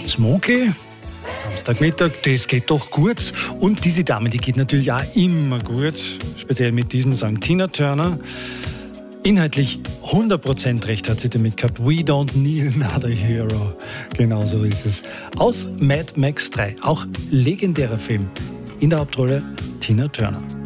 Smokey, Samstagmittag, das geht doch gut. Und diese Dame, die geht natürlich auch immer gut. Speziell mit diesem Song Tina Turner. Inhaltlich 100% recht hat sie damit gehabt. We don't need another hero. Genau so ist es. Aus Mad Max 3. Auch legendärer Film. In der Hauptrolle Tina Turner.